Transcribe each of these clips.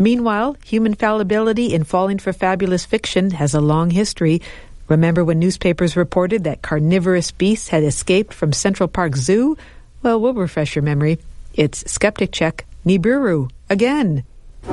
Meanwhile, human fallibility in falling for fabulous fiction has a long history. Remember when newspapers reported that carnivorous beasts had escaped from Central Park Zoo? Well, we'll refresh your memory. It's Skeptic Check Nibiru again.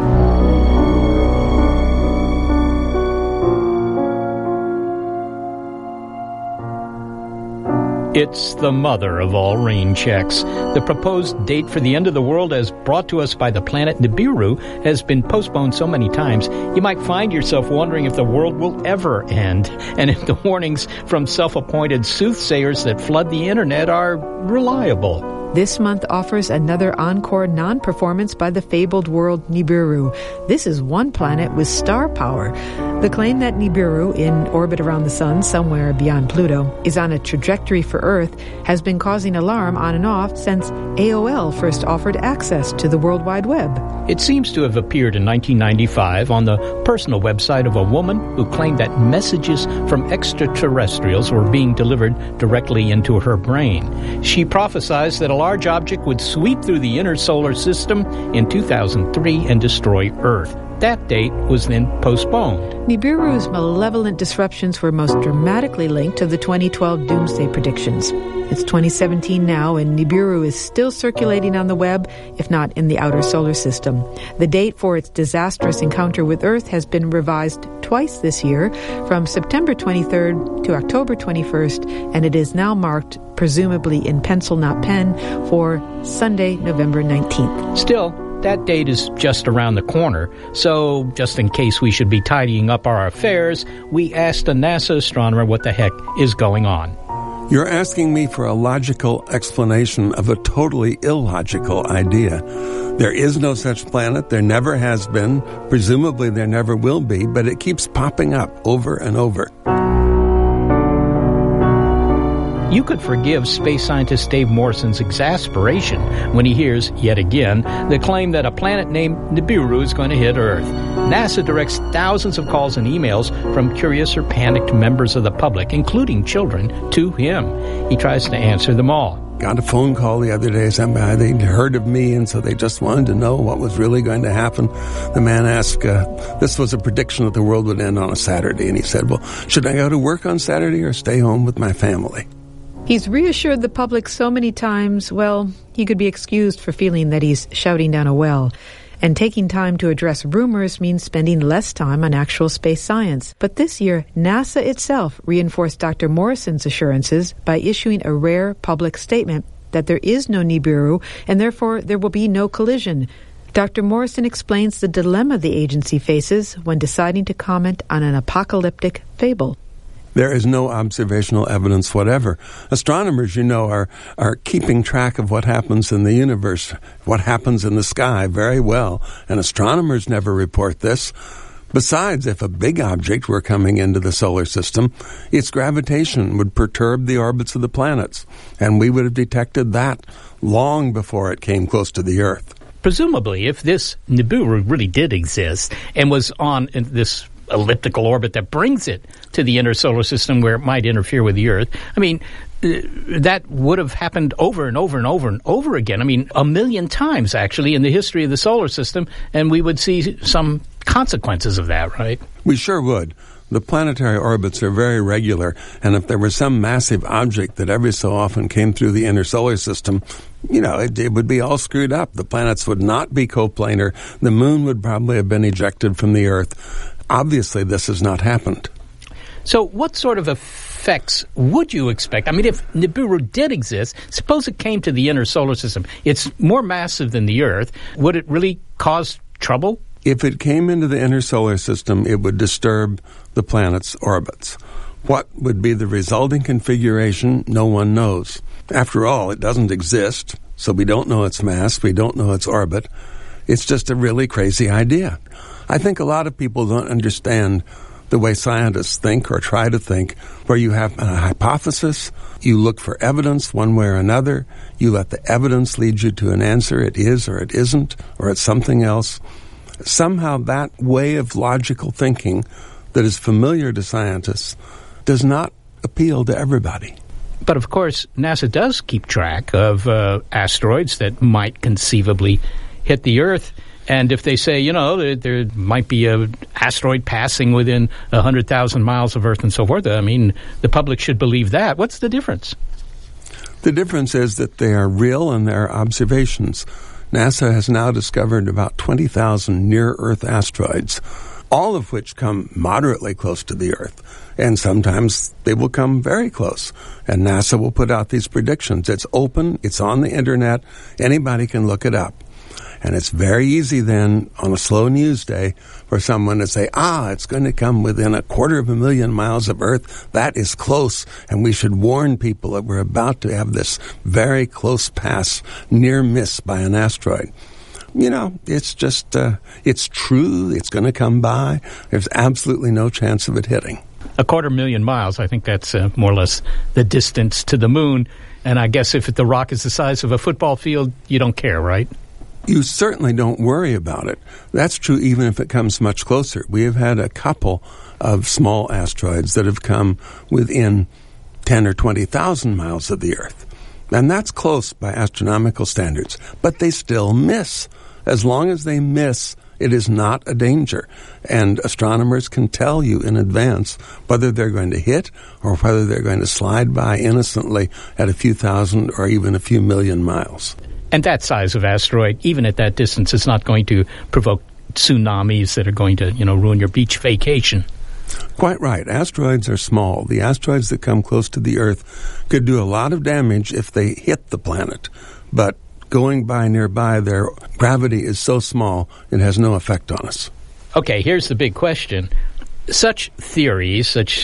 It's the mother of all rain checks. The proposed date for the end of the world, as brought to us by the planet Nibiru, has been postponed so many times, you might find yourself wondering if the world will ever end, and if the warnings from self-appointed soothsayers that flood the internet are reliable. This month offers another encore non-performance by the fabled world Nibiru. This is one planet with star power. The claim that Nibiru, in orbit around the sun somewhere beyond Pluto, is on a trajectory for Earth has been causing alarm on and off since AOL first offered access to the World Wide Web. It seems to have appeared in 1995 on the personal website of a woman who claimed that messages from extraterrestrials were being delivered directly into her brain. She prophesied that a large object would sweep through the inner solar system in 2003 and destroy Earth. That date was then postponed. Nibiru's malevolent disruptions were most dramatically linked to the 2012 doomsday predictions. It's 2017 now, and Nibiru is still circulating on the web, if not in the outer solar system. The date for its disastrous encounter with Earth has been revised twice this year, from September 23rd to October 21st, and it is now marked, presumably in pencil not pen, for Sunday, November 19th. Still, that date is just around the corner, so just in case we should be tidying up our affairs, we asked a NASA astronomer what the heck is going on. You're asking me for a logical explanation of a totally illogical idea. There is no such planet. There never has been. Presumably there never will be, but it keeps popping up over and over. You could forgive space scientist Dave Morrison's exasperation when he hears, yet again, the claim that a planet named Nibiru is going to hit Earth. NASA directs thousands of calls and emails from curious or panicked members of the public, including children, to him. He tries to answer them all. Got a phone call the other day. They'd heard of me, and so they just wanted to know what was really going to happen. The man asked, this was a prediction that the world would end on a Saturday, and he said, well, should I go to work on Saturday or stay home with my family? He's reassured the public so many times, well, he could be excused for feeling that he's shouting down a well. And taking time to address rumors means spending less time on actual space science. But this year, NASA itself reinforced Dr. Morrison's assurances by issuing a rare public statement that there is no Nibiru and therefore there will be no collision. Dr. Morrison explains the dilemma the agency faces when deciding to comment on an apocalyptic fable. There is no observational evidence whatever. Astronomers, are keeping track of what happens in the universe, what happens in the sky very well, and astronomers never report this. Besides, if a big object were coming into the solar system, its gravitation would perturb the orbits of the planets, and we would have detected that long before it came close to the Earth. Presumably, if this Nibiru really did exist and was on this elliptical orbit that brings it to the inner solar system where it might interfere with the Earth, that would have happened over and over and over and over again. 1,000,000 times, actually, in the history of the solar system, and we would see some consequences of that, right? We sure would. The planetary orbits are very regular, and if there was some massive object that every so often came through the inner solar system, it would be all screwed up. The planets would not be coplanar. The moon would probably have been ejected from the Earth. Obviously, this has not happened. So what sort of effects would you expect? If Nibiru did exist, suppose it came to the inner solar system. It's more massive than the Earth. Would it really cause trouble? If it came into the inner solar system, it would disturb the planet's orbits. What would be the resulting configuration, no one knows. After all, it doesn't exist, so we don't know its mass, we don't know its orbit. It's just a really crazy idea. I think a lot of people don't understand the way scientists think or try to think, where you have a hypothesis, you look for evidence one way or another, you let the evidence lead you to an answer, it is or it isn't, or it's something else. Somehow that way of logical thinking that is familiar to scientists does not appeal to everybody. But of course, NASA does keep track of asteroids that might conceivably hit the Earth. And if they say, there might be an asteroid passing within 100,000 miles of Earth and so forth, I mean, the public should believe that. What's the difference? The difference is that they are real and they're observations. NASA has now discovered about 20,000 near-Earth asteroids, all of which come moderately close to the Earth. And sometimes they will come very close. And NASA will put out these predictions. It's open. It's on the Internet. Anybody can look it up. And it's very easy then, on a slow news day, for someone to say, it's going to come within 250,000 miles of Earth. That is close, and we should warn people that we're about to have this very close pass, near miss by an asteroid. It's just, it's true, it's going to come by. There's absolutely no chance of it hitting. 250,000 miles, I think that's more or less the distance to the moon. And I guess if the rock is the size of a football field, you don't care, right? You certainly don't worry about it. That's true even if it comes much closer. We have had a couple of small asteroids that have come within 10 or 20,000 miles of the Earth. And that's close by astronomical standards. But they still miss. As long as they miss, it is not a danger. And astronomers can tell you in advance whether they're going to hit or whether they're going to slide by innocently at a few thousand or even a few million miles. And that size of asteroid, even at that distance, is not going to provoke tsunamis that are going to, ruin your beach vacation. Quite right. Asteroids are small. The asteroids that come close to the Earth could do a lot of damage if they hit the planet. But going by nearby, their gravity is so small, it has no effect on us. Okay, here's the big question. Such theories, such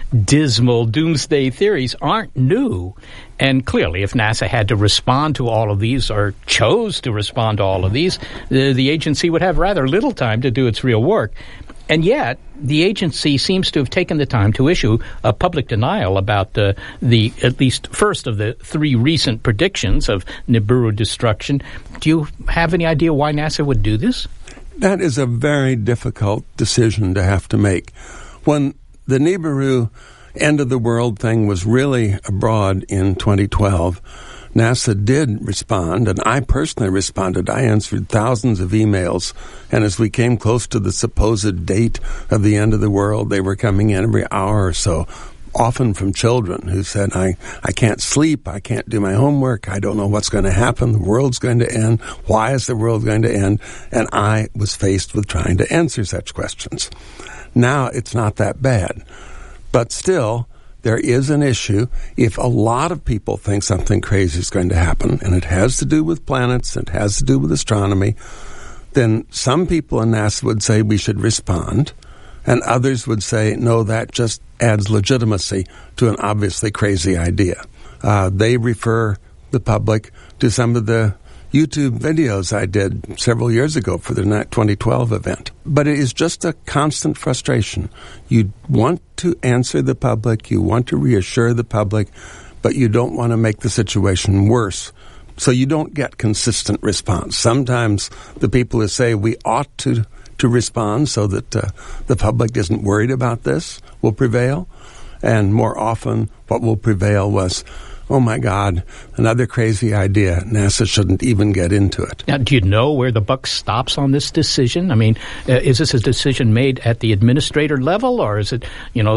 dismal doomsday theories, aren't new. And clearly, if NASA had to respond to all of these or chose to respond to all of these, the agency would have rather little time to do its real work. And yet, the agency seems to have taken the time to issue a public denial about the at least first of the three recent predictions of Nibiru destruction. Do you have any idea why NASA would do this? That is a very difficult decision to have to make. When the Nibiru end-of-the-world thing was really abroad in 2012, NASA did respond, and I personally responded. I answered thousands of emails, and as we came close to the supposed date of the end of the world, they were coming in every hour or so, often from children who said, I can't sleep, I can't do my homework, I don't know what's going to happen, the world's going to end, why is the world going to end? And I was faced with trying to answer such questions. Now it's not that bad, but still, there is an issue. If a lot of people think something crazy is going to happen, and it has to do with planets, it has to do with astronomy, then some people in NASA would say we should respond, and others would say, no, that just adds legitimacy to an obviously crazy idea. They refer the public to some of the YouTube videos I did several years ago for the 2012 event. But it is just a constant frustration. You want to answer the public, you want to reassure the public, but you don't want to make the situation worse. So you don't get consistent response. Sometimes the people who say we ought to respond so that the public isn't worried about this will prevail. And more often what will prevail was, oh my God, another crazy idea. NASA shouldn't even get into it. Now, do you know where the buck stops on this decision? I mean, is this a decision made at the administrator level, or is it,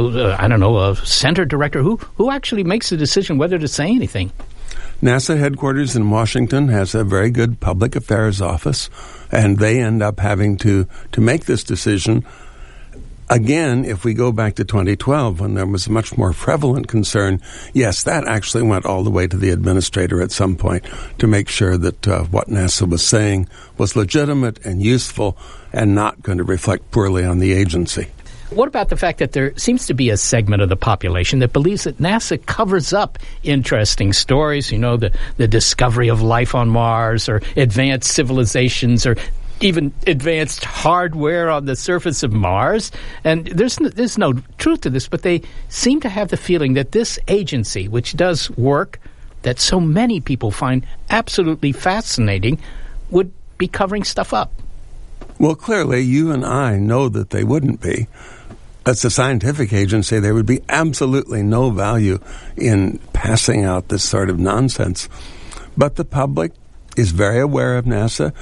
a center director? Who actually makes the decision whether to say anything? NASA headquarters in Washington has a very good public affairs office, and they end up having to make this decision. Again, if we go back to 2012, when there was a much more prevalent concern, yes, that actually went all the way to the administrator at some point to make sure that what NASA was saying was legitimate and useful and not going to reflect poorly on the agency. What about the fact that there seems to be a segment of the population that believes that NASA covers up interesting stories, the discovery of life on Mars or advanced civilizations or even advanced hardware on the surface of Mars? And there's no truth to this, but they seem to have the feeling that this agency, which does work that so many people find absolutely fascinating, would be covering stuff up. Well, clearly, you and I know that they wouldn't be. As a scientific agency, there would be absolutely no value in passing out this sort of nonsense. But the public is very aware of NASA.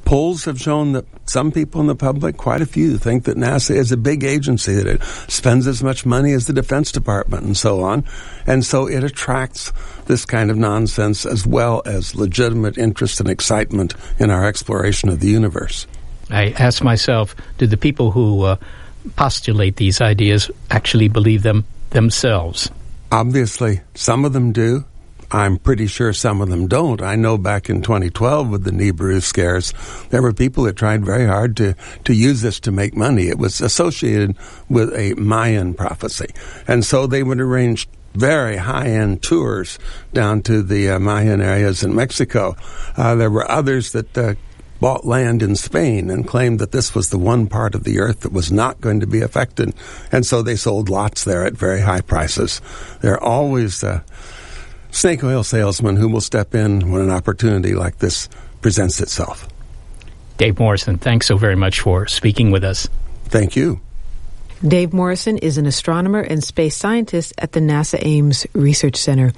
Polls have shown that some people in the public, quite a few, think that NASA is a big agency, that it spends as much money as the Defense Department and so on. And so it attracts this kind of nonsense as well as legitimate interest and excitement in our exploration of the universe. I ask myself, do the people who postulate these ideas actually believe them themselves? Obviously, some of them do. I'm pretty sure some of them don't. I know back in 2012 with the Nibiru scares, there were people that tried very hard to use this to make money. It was associated with a Mayan prophecy. And so they would arrange very high-end tours down to the Mayan areas in Mexico. There were others that bought land in Spain and claimed that this was the one part of the earth that was not going to be affected. And so they sold lots there at very high prices. There are always snake oil salesmen who will step in when an opportunity like this presents itself. Dave Morrison, thanks so very much for speaking with us. Thank you. Dave Morrison is an astronomer and space scientist at the NASA Ames Research Center.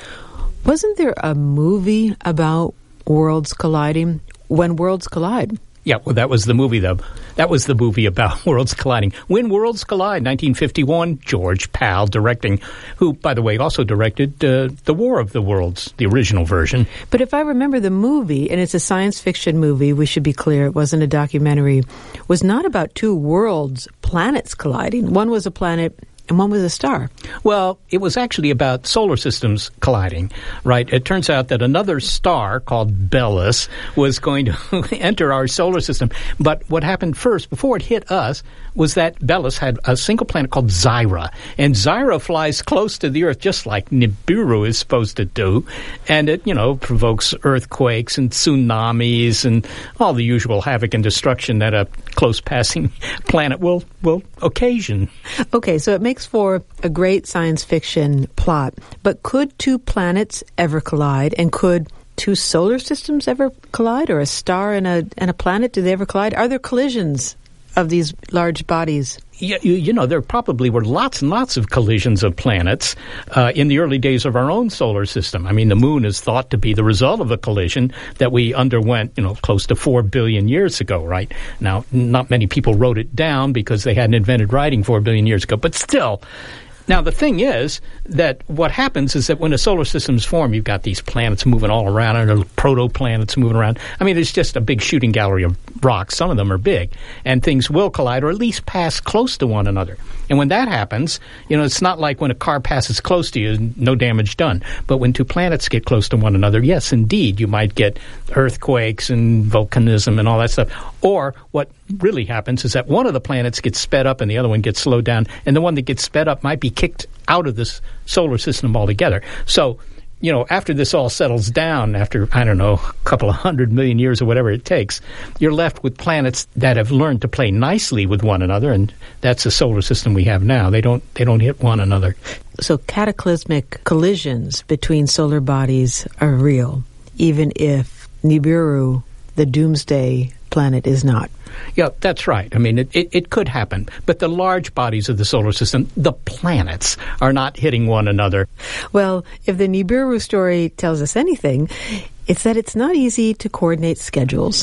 Wasn't there a movie about worlds colliding? When Worlds Collide? Yeah, well, that was the movie, though. That was the movie about worlds colliding. When Worlds Collide, 1951, George Pal directing, who, by the way, also directed The War of the Worlds, the original version. But if I remember the movie, and it's a science fiction movie, we should be clear, it wasn't a documentary, was not about two worlds, planets colliding. One was a planet and one was a star. Well, it was actually about solar systems colliding, right? It turns out that another star called Belus was going to enter our solar system. But what happened first, before it hit us, was that Belus had a single planet called Zyra. And Zyra flies close to the Earth, just like Nibiru is supposed to do. And it, provokes earthquakes and tsunamis and all the usual havoc and destruction that a close passing planet will occasion. Okay, so it makes for a great science fiction plot. But could two planets ever collide? And could two solar systems ever collide? Or a star and a planet, do they ever collide? Are there collisions of these large bodies? Yeah, there probably were lots and lots of collisions of planets in the early days of our own solar system. I mean, the moon is thought to be the result of a collision that we underwent, close to 4 billion years ago, right? Now, not many people wrote it down because they hadn't invented writing 4 billion years ago, but still. Now, the thing is that what happens is that when a solar system's formed, you've got these planets moving all around and protoplanets moving around. I mean, it's just a big shooting gallery of rocks. Some of them are big. And things will collide or at least pass close to one another. And when that happens, it's not like when a car passes close to you, no damage done. But when two planets get close to one another, yes, indeed, you might get earthquakes and volcanism and all that stuff. Or what really happens is that one of the planets gets sped up and the other one gets slowed down. And the one that gets sped up might be kicked out of this solar system altogether. So, after this all settles down, after, a couple of 100 million years or whatever it takes, you're left with planets that have learned to play nicely with one another, and that's the solar system we have now. They don't hit one another. So cataclysmic collisions between solar bodies are real, even if Nibiru, the doomsday planet, is not. Yeah, that's right. I mean, it could happen. But the large bodies of the solar system, the planets, are not hitting one another. Well, if the Nibiru story tells us anything, it's that it's not easy to coordinate schedules.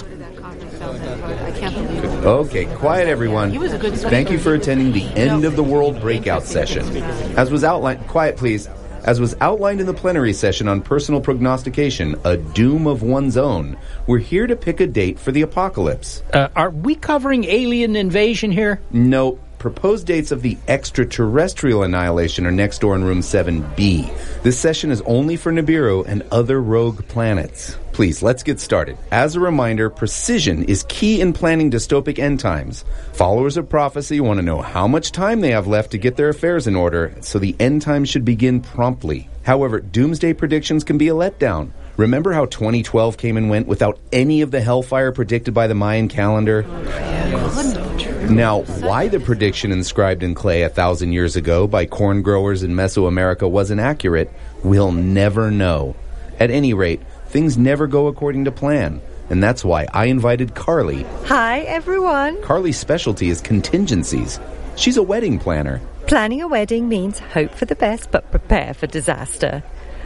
Okay, quiet everyone. Thank you for attending the End of the World breakout session. As was outlined, quiet please. As was outlined in the plenary session on personal prognostication, a doom of one's own, we're here to pick a date for the apocalypse. Are we covering alien invasion here? No. Proposed dates of the extraterrestrial annihilation are next door in room 7B. This session is only for Nibiru and other rogue planets. Please, let's get started. As a reminder, precision is key in planning dystopic end times. Followers of prophecy want to know how much time they have left to get their affairs in order, so the end times should begin promptly. However, doomsday predictions can be a letdown. Remember how 2012 came and went without any of the hellfire predicted by the Mayan calendar? Now, why the prediction inscribed in clay 1,000 years ago by corn growers in Mesoamerica wasn't accurate, we'll never know. At any rate, things never go according to plan. And that's why I invited Carly. Hi, everyone. Carly's specialty is contingencies. She's a wedding planner. Planning a wedding means hope for the best but prepare for disaster.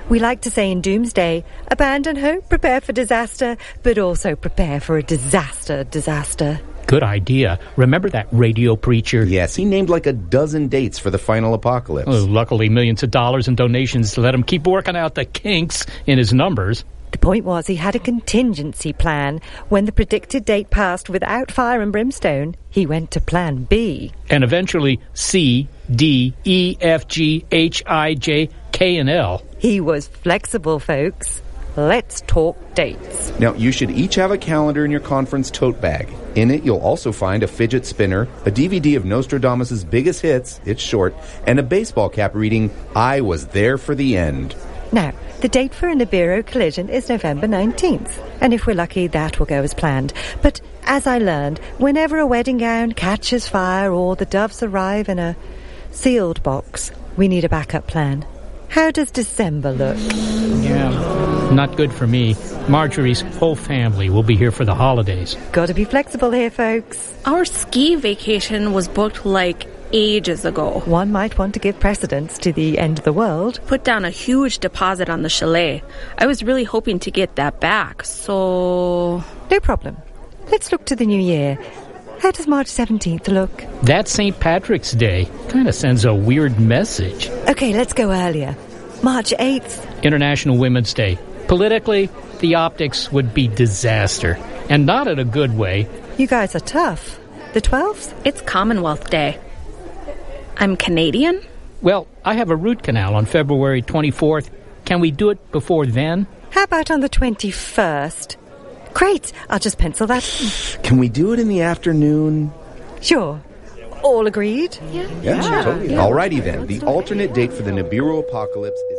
We like to say in Doomsday, abandon hope, prepare for disaster, but also prepare for a disaster. Good idea. Remember that radio preacher? Yes, he named like a dozen dates for the final apocalypse. Oh, luckily, millions of dollars in donations to let him keep working out the kinks in his numbers. The point was he had a contingency plan. When the predicted date passed without fire and brimstone, he went to plan B. And eventually C, D, E, F, G, H, I, J, K, and L. He was flexible, folks. Let's talk dates. Now, you should each have a calendar in your conference tote bag. In it, you'll also find a fidget spinner, a DVD of Nostradamus' biggest hits, it's short, and a baseball cap reading, I was there for the end. Now, the date for a Nibiru collision is November 19th, and if we're lucky, that will go as planned. But as I learned, whenever a wedding gown catches fire or the doves arrive in a sealed box, we need a backup plan. How does December look? Yeah, not good for me. Marjorie's whole family will be here for the holidays. Got to be flexible here, folks. Our ski vacation was booked like ages ago. One might want to give precedence to the end of the world. Put down a huge deposit on the chalet. I was really hoping to get that back, so... No problem. Let's look to the new year. How does March 17th look? That's St. Patrick's Day. Kind of sends a weird message. Okay, let's go earlier. March 8th. International Women's Day. Politically, the optics would be disaster. And not in a good way. You guys are tough. The 12th? It's Commonwealth Day. I'm Canadian? Well, I have a root canal on February 24th. Can we do it before then? How about on the 21st? Great, I'll just pencil that. Can we do it in the afternoon? Sure. All agreed? Yeah, sure, totally. Yeah. Alrighty then. The alternate date for the Nibiru apocalypse is...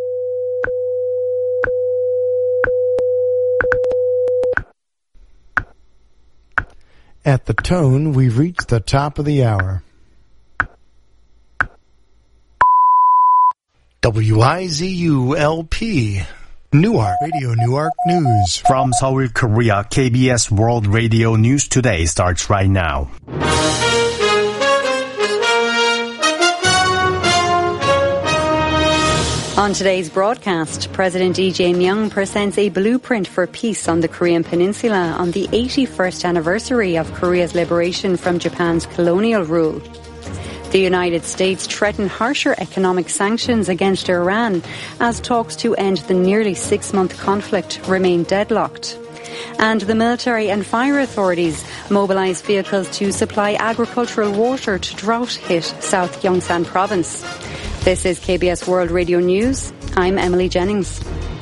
At the tone, we've reached the top of the hour. WIZU-LP Newark Radio Newark News. From Seoul, Korea, KBS World Radio News Today starts right now. On today's broadcast, President Lee Jae-myung presents a blueprint for peace on the Korean Peninsula on the 81st anniversary of Korea's liberation from Japan's colonial rule. The United States threatened harsher economic sanctions against Iran as talks to end the nearly 6-month conflict remain deadlocked. And the military and fire authorities mobilise vehicles to supply agricultural water to drought-hit South Gyeongsang province. This is KBS World Radio News. I'm Emily Jennings.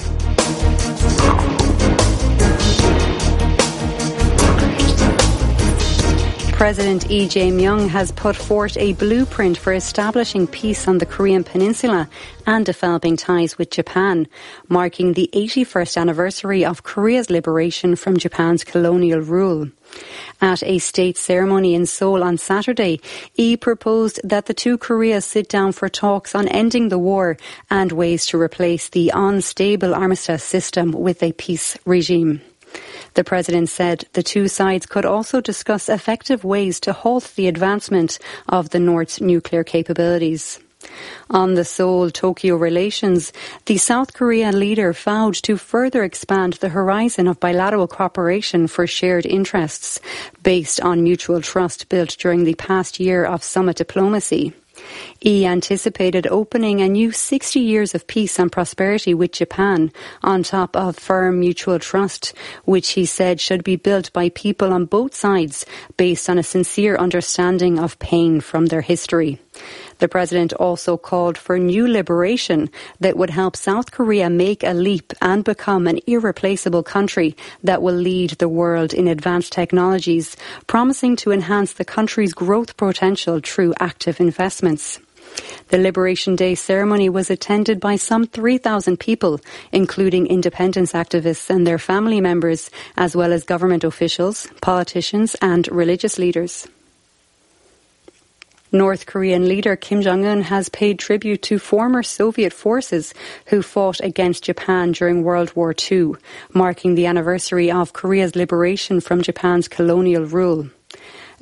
President Lee Jae-myung has put forth a blueprint for establishing peace on the Korean Peninsula and developing ties with Japan, marking the 81st anniversary of Korea's liberation from Japan's colonial rule. At a state ceremony in Seoul on Saturday, Lee proposed that the two Koreas sit down for talks on ending the war and ways to replace the unstable armistice system with a peace regime. The president said the two sides could also discuss effective ways to halt the advancement of the North's nuclear capabilities. On the Seoul-Tokyo relations, the South Korean leader vowed to further expand the horizon of bilateral cooperation for shared interests, based on mutual trust built during the past year of summit diplomacy. He anticipated opening a new 60 years of peace and prosperity with Japan, on top of firm mutual trust, which he said should be built by people on both sides based on a sincere understanding of pain from their history. The president also called for new liberation that would help South Korea make a leap and become an irreplaceable country that will lead the world in advanced technologies, promising to enhance the country's growth potential through active investments. The Liberation Day ceremony was attended by some 3,000 people, including independence activists and their family members, as well as government officials, politicians and religious leaders. North Korean leader Kim Jong-un has paid tribute to former Soviet forces who fought against Japan during World War II, marking the anniversary of Korea's liberation from Japan's colonial rule.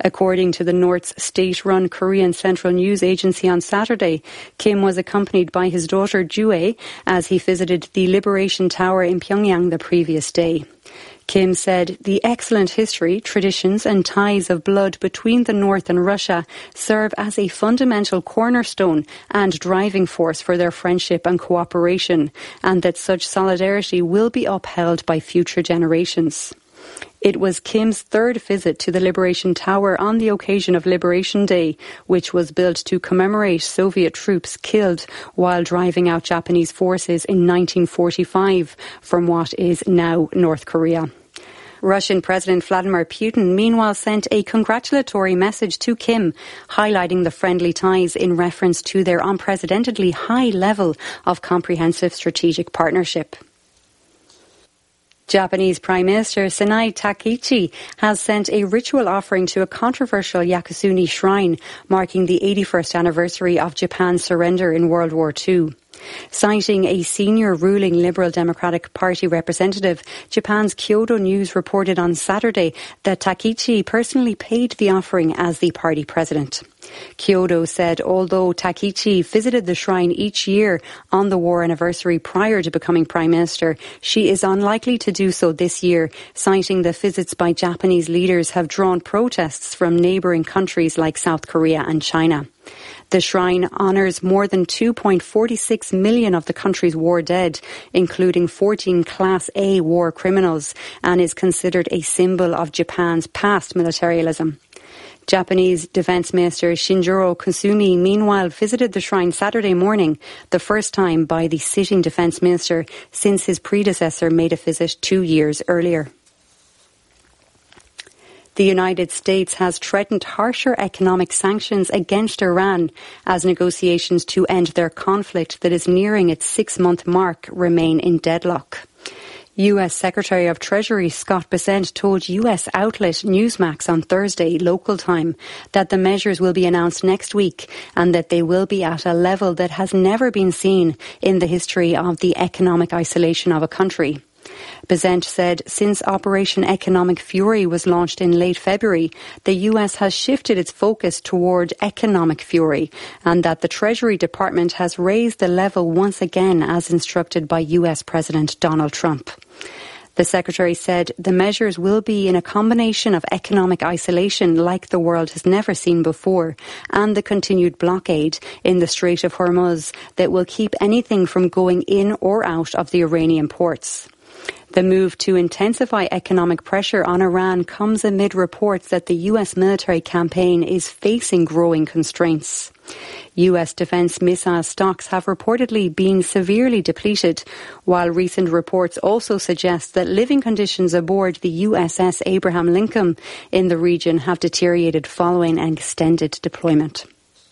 According to the North's state-run Korean Central News Agency on Saturday, Kim was accompanied by his daughter Ju-ae as he visited the Liberation Tower in Pyongyang the previous day. Kim said the excellent history, traditions and ties of blood between the North and Russia serve as a fundamental cornerstone and driving force for their friendship and cooperation, and that such solidarity will be upheld by future generations. It was Kim's third visit to the Liberation Tower on the occasion of Liberation Day, which was built to commemorate Soviet troops killed while driving out Japanese forces in 1945 from what is now North Korea. Russian President Vladimir Putin, meanwhile, sent a congratulatory message to Kim, highlighting the friendly ties in reference to their unprecedentedly high level of comprehensive strategic partnership. Japanese Prime Minister Sanae Takaichi has sent a ritual offering to a controversial Yakusuni shrine, marking the 81st anniversary of Japan's surrender in World War II. Citing a senior ruling Liberal Democratic Party representative, Japan's Kyodo News reported on Saturday that Takaichi personally paid the offering as the party president. Kyodo said although Takaichi visited the shrine each year on the war anniversary prior to becoming Prime Minister, she is unlikely to do so this year, citing the visits by Japanese leaders have drawn protests from neighbouring countries like South Korea and China. The shrine honours more than 2.46 million of the country's war dead, including 14 Class A war criminals, and is considered a symbol of Japan's past militarism. Japanese Defence Minister Shinjiro Kusumi meanwhile visited the shrine Saturday morning, the first time by the sitting Defence Minister since his predecessor made a visit 2 years earlier. The United States has threatened harsher economic sanctions against Iran as negotiations to end their conflict that is nearing its 6-month mark remain in deadlock. U.S. Secretary of Treasury Scott Bessent told U.S. outlet Newsmax on Thursday, local time, that the measures will be announced next week and that they will be at a level that has never been seen in the history of the economic isolation of a country. Bessent said since Operation Economic Fury was launched in late February, the US has shifted its focus toward economic fury and that the Treasury Department has raised the level once again as instructed by US President Donald Trump. The Secretary said the measures will be in a combination of economic isolation like the world has never seen before and the continued blockade in the Strait of Hormuz that will keep anything from going in or out of the Iranian ports. The move to intensify economic pressure on Iran comes amid reports that the US military campaign is facing growing constraints. US defence missile stocks have reportedly been severely depleted, while recent reports also suggest that living conditions aboard the USS Abraham Lincoln in the region have deteriorated following an extended deployment.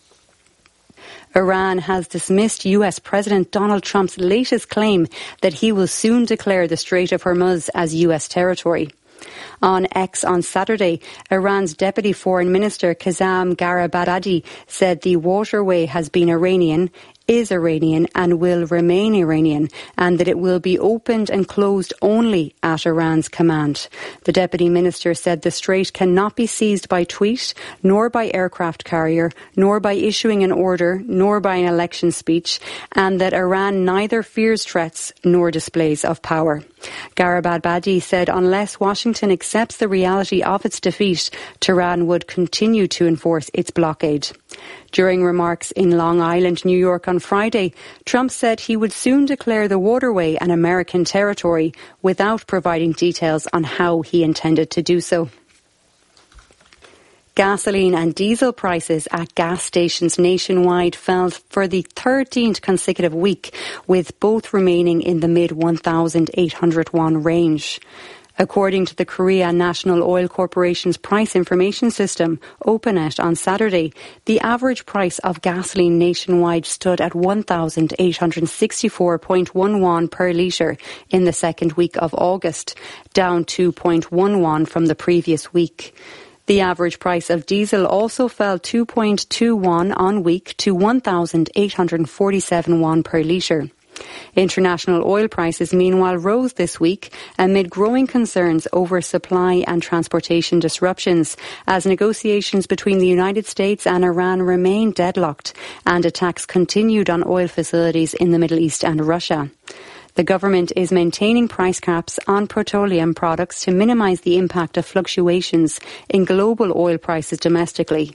Iran has dismissed US President Donald Trump's latest claim that he will soon declare the Strait of Hormuz as US territory. On X on Saturday, Iran's Deputy Foreign Minister Kazem Garibabadi said the waterway has been Iranian, is Iranian and will remain Iranian, and that it will be opened and closed only at Iran's command. The Deputy Minister said the strait cannot be seized by tweet, nor by aircraft carrier, nor by issuing an order, nor by an election speech, and that Iran neither fears threats nor displays of power. Garibabadi said unless Washington accepts the reality of its defeat, Tehran would continue to enforce its blockade. During remarks in Long Island, New York on Friday, Trump said he would soon declare the waterway an American territory without providing details on how he intended to do so. Gasoline and diesel prices at gas stations nationwide fell for the 13th consecutive week, with both remaining in the mid-1,800 won range. According to the Korea National Oil Corporation's price information system, OPENET, on Saturday, the average price of gasoline nationwide stood at 1,864.1 won per litre in the second week of August, down 2.1 won from the previous week. The average price of diesel also fell 2.2 won on week to 1,847 won per litre. International oil prices, meanwhile, rose this week amid growing concerns over supply and transportation disruptions as negotiations between the United States and Iran remain deadlocked and attacks continued on oil facilities in the Middle East and Russia. The government is maintaining price caps on petroleum products to minimise the impact of fluctuations in global oil prices domestically.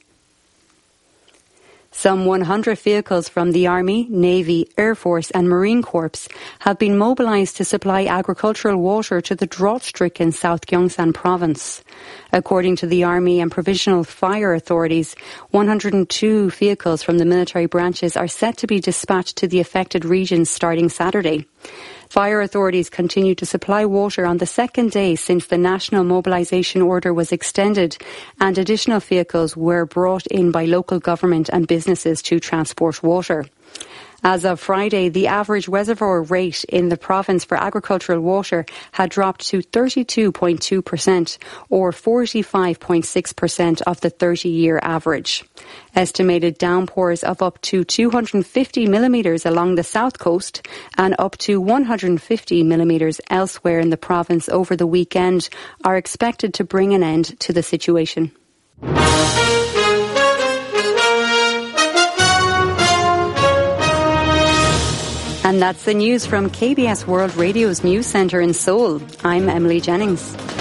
Some 100 vehicles from the Army, Navy, Air Force and Marine Corps have been mobilised to supply agricultural water to the drought-stricken South Gyeongsang province. According to the Army and Provincial Fire Authorities, 102 vehicles from the military branches are set to be dispatched to the affected regions starting Saturday. Fire authorities continue to supply water on the second day since the national mobilisation order was extended, and additional vehicles were brought in by local government and businesses to transport water. As of Friday, the average reservoir rate in the province for agricultural water had dropped to 32.2%, or 45.6% of the 30-year average. Estimated downpours of up to 250 millimetres along the south coast and up to 150 millimetres elsewhere in the province over the weekend are expected to bring an end to the situation. And that's the news from KBS World Radio's News Centre in Seoul. I'm Emily Jennings.